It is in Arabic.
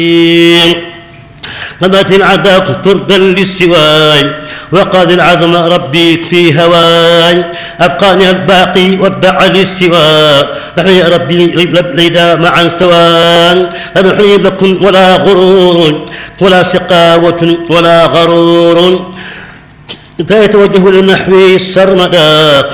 قمت العذاب طردا للسواي وقال العظم ربي في هواي أبقاني الباقي واتبع للسوى نحن يا ربي ليدا معا سواء لا نحيي لكم ولا غرور ولا سقاوة ولا غرور يتوجه للنحو السرمدا